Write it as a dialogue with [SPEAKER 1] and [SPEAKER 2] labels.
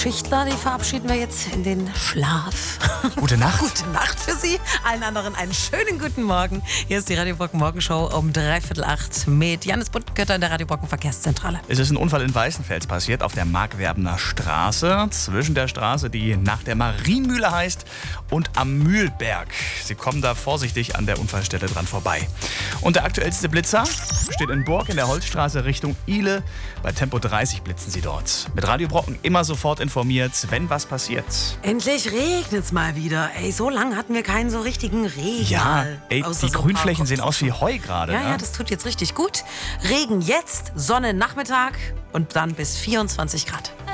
[SPEAKER 1] Schichtler, die verabschieden wir jetzt in den Schlaf.
[SPEAKER 2] Gute Nacht.
[SPEAKER 1] Gute Nacht für Sie. Allen anderen einen schönen guten Morgen. Hier ist die Radio Brocken Morgenshow um 7:45 mit Janis Buttenkötter in der Radio Brocken Verkehrszentrale.
[SPEAKER 2] Es ist ein Unfall in Weißenfels passiert auf der Markwerbener Straße. Zwischen der Straße, die nach der Marienmühle heißt, und am Mühlberg. Sie kommen da vorsichtig an der Unfallstelle dran vorbei. Und der aktuellste Blitzer steht in Burg in der Holzstraße Richtung Ile. Bei Tempo 30 blitzen sie dort. Mit Radio Brocken immer sofort informiert, wenn was passiert.
[SPEAKER 1] Endlich regnet's mal wieder. Ey, so lange hatten wir keinen so richtigen Regen.
[SPEAKER 2] Ja, ey,
[SPEAKER 1] Außer
[SPEAKER 2] die
[SPEAKER 1] so
[SPEAKER 2] Grünflächen sehen aus wie Heu gerade.
[SPEAKER 1] Ja,
[SPEAKER 2] ne?
[SPEAKER 1] ja, das tut jetzt richtig gut. Regen jetzt, Sonne Nachmittag und dann bis 24 Grad.